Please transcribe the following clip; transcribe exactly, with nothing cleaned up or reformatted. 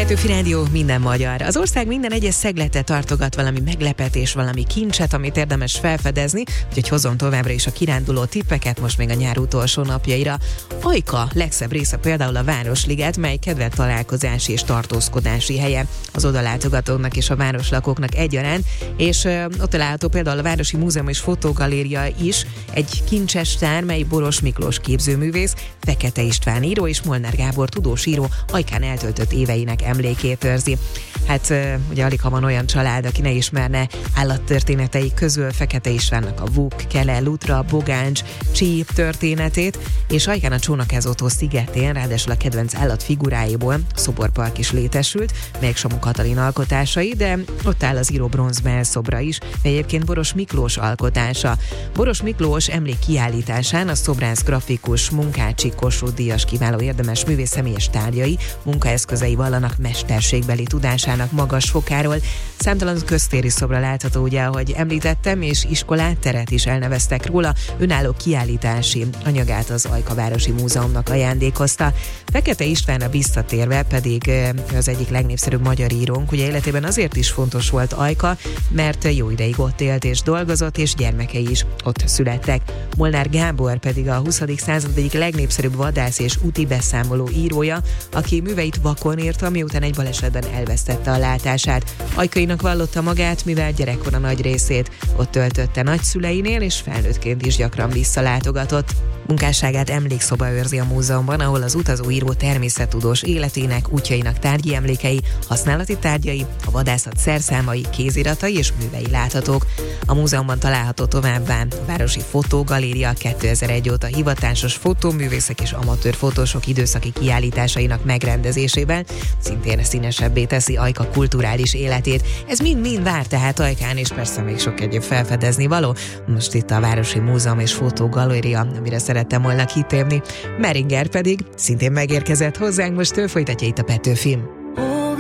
Petőfi Rádió, minden magyar. Az ország minden egyes szeglete tartogat valami meglepetés, valami kincset, amit érdemes felfedezni, úgyhogy hozom továbbra is a kiránduló tippeket, most még a nyár utolsó napjaira. Ajka legszebb része például a Városliget, mely kedvelt találkozási és tartózkodási helye az odalátogatóknak és a városlakóknak egyaránt, és ö, ott található például a Városi Múzeum és Fotogaléria is, egy kincses tár, mely Boros Miklós képzőművész, Fekete István író és Molnár Gábor tudós író Ajkán eltöltött éveinek emlékét őrzi. Hát ugye alig ha van olyan család, aki ne ismerne állattörténeteik közül Fekete Istvánnak a Vuk, Kele, Lutra, Bogáncs, Csíp történetét, és Ajkán a Csónakázótó szigetén, ráadásul a kedvenc állat figuráiból szoborpark is létesült, melyek Somó Katalin alkotásai, de ott áll az író bronzmelszobra is, mely egyébként Boros Miklós alkotása. Boros Miklós emlékkiállításán a szobrász, grafikus, Munkácsi Kossuth díjas kiváló érdemes művész személyes tárgyai, munkaeszközei vallanak mesterségbeli tudásának magas fokáról. Számtalan köztéri szobra látható, ugye, ahogy említettem, és iskolát, teret is elneveztek róla, önálló kiállítási anyagát az Ajka Városi Múzeumnak ajándékozta. Fekete Istvánra visszatérve pedig az egyik legnépszerűbb magyar írónk, ugye életében azért is fontos volt Ajka, mert jó ideig ott élt és dolgozott, és gyermekei is ott születtek. Molnár Gábor pedig a huszadik század egyik legnépszerűbb vadász és úti beszámoló írója, aki műveit vakon írta, miután egy balesetben elvesztette a látását. Ajkainak vallotta magát, mivel gyerekkora nagy részét ott töltötte nagyszüleinél, és felnőttként is gyakran visszalátogatott. Munkásságát emlékszoba őrzi a múzeumban, ahol az utazóíró természettudós életének, útjainak tárgyi emlékei, használati tárgyai, a vadászat szerszámai, kéziratai és művei láthatók. A múzeumban található továbbá a Városi Fotogaléria kétezer-egy óta hivatásos fotóművészek és amatőr fotósok időszaki kiállításainak megrendezésével szintén színesebbé teszi Ajka kulturális életét. Ez mind-mind vár tehát Ajkán, és persze még sok egyéb felfedezni való. Most itt a Városi Múzeum és Fotogaléria, amire szerettem volna kitérni. Meringer pedig szintén megérkezett hozzánk, most ő folytatja itt a Petőfin.